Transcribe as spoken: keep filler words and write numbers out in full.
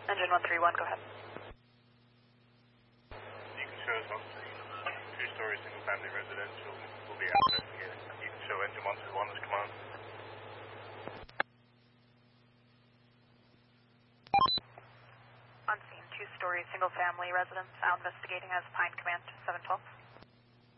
Engine one three one, go ahead. You can show us on two-story single-family residential. We'll be out investigating. You can show engine one two one as command. On scene, two-story single-family residence, now investigating as Pine Command seven twelve.